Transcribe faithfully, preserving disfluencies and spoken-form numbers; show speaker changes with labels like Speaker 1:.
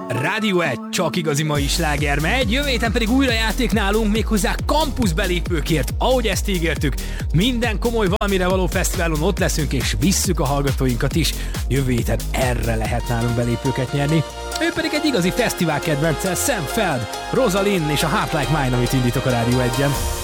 Speaker 1: Rádió egy, csak igazi mai sláger megy, jövő héten pedig újra játék nálunk, méghozzá campus belépőkért, ahogy ezt ígértük. Minden komoly valamire való fesztiválon ott leszünk, és visszük a hallgatóinkat is. Jövő héten erre lehet nálunk belépőket nyerni. Ő pedig egy igazi fesztivál kedvencel, Sam Feld, Rosalind és a Heart Like Mine, amit indítok a Rádió egyen.